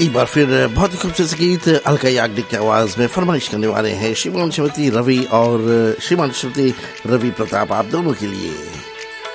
एक बार फिर बहुत ही खूबसूरत गीत अलका याग्निक की आवाज में फरमाइश करने वाले हैं श्रीमान श्रीमती रवि और श्रीमान श्रीमती रवि प्रताप, आप दोनों के लिए।